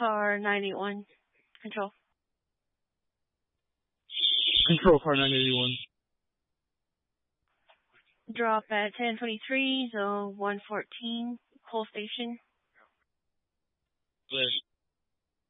car 981. Control. Control car 981. Drop at 1023, zone 114, Cole Station. Clear.